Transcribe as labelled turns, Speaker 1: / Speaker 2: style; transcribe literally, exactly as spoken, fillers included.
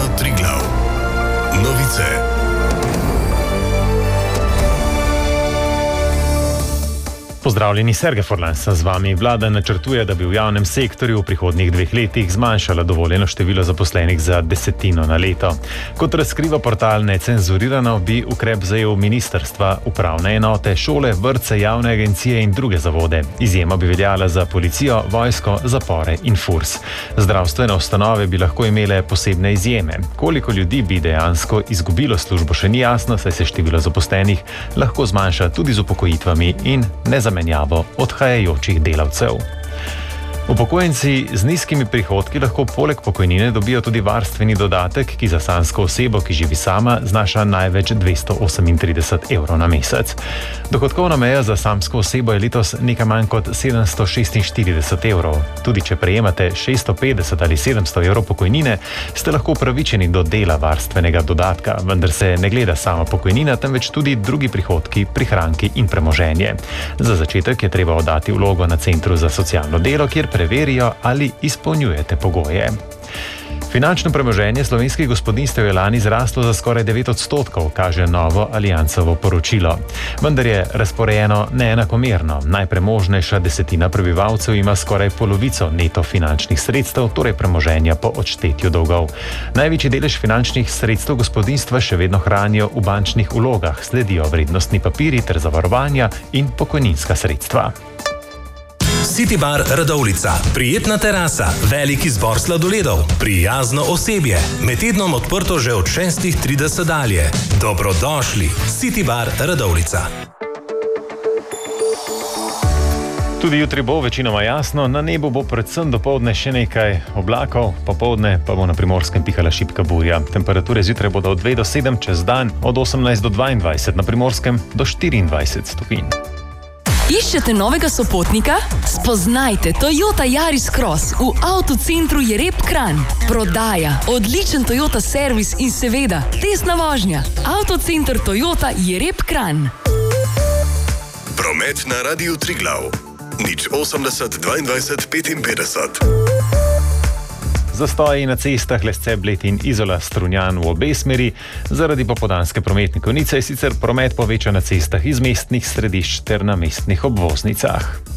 Speaker 1: Triglav. Novice.
Speaker 2: Pozdravljeni, Sergej Forlan sem z vami. Vlada načrtuje, da bi v javnem sektorju v prihodnjih dveh letih zmanjšala dovoljeno število zaposlenih za desetino na leto. Kot razkriva portal Necenzurirano, bi ukrep zajel ministrstva, upravne enote, šole, vrtce, javne agencije in druge zavode. Izjema bi veljala za policijo, vojsko, zapore in furs. Zdravstvene ustanove bi lahko imele posebne izjeme. Koliko ljudi bi dejansko izgubilo službo, še ni jasno, saj se število zaposlenih lahko zmanjša tudi z upokojitvami in ne zamenjavo odhajajočih delavcev. Upokojenci z nizkimi prihodki lahko poleg pokojnine dobijo tudi varstveni dodatek, ki za samsko osebo, ki živi sama, znaša največ dvesto osemintrideset evrov na mesec. Dohodkovna meja za samsko osebo je letos nekaj manj kot sedemsto šestinštirideset evrov. Tudi če prejemate šeststo petdeset ali sedemsto evrov pokojnine, ste lahko upravičeni do dela varstvenega dodatka, vendar se ne gleda sama pokojnina, temveč tudi drugi prihodki, prihranki in premoženje. Za začetek je treba oddati vlogo na Centru za socialno delo, kjer preverijo, ali izpolnjujete pogoje. Finančno premoženje slovenskih gospodinjstev je lani zraslo za skoraj devet odstotkov, kaže novo Aliancovo poročilo. Vendar je razporejeno neenakomerno. Najpremožnejša desetina prebivalcev ima skoraj polovico neto finančnih sredstev, torej premoženja po odštetju dolgov. Največji delež finančnih sredstev gospodinjstva še vedno hranijo v bančnih vlogah, sledijo vrednostni papirji ter zavarovanja in pokojninska sredstva.
Speaker 3: City Bar Radovljica. Prijetna terasa, velik izbor sladoledov, prijazno osebje. Med tednom odprto že od šestih trideset dalje. Dobrodošli. City Bar Radovljica.
Speaker 2: Tudi jutri bo večinoma jasno, na nebu bo predvsem dopoldne še nekaj oblakov, popoldne pa bo na Primorskem pihala šibka burja. Temperature zjutraj bodo od dve do sedem, čez dan od osemnajst do dvaindvajset, na Primorskem do štiriindvajset stopinj.
Speaker 4: Iščete novega sopotnika? Spoznajte Toyota Yaris Cross v avtocentru Jereb Kranj. Prodaja, odličen Toyota servis in seveda testna vožnja. Avtocenter Toyota Jereb Kranj.
Speaker 1: Promet na Radiu Triglav. Nič osemdeset dvaindvajset petinpetdeset.
Speaker 2: Zastoji na cestah Lesce, Bled in Izola Strunjan v obe smeri. Zaradi popoldanske prometne konice je sicer promet povečan na cestah iz mestnih središč ter na mestnih obvoznicah.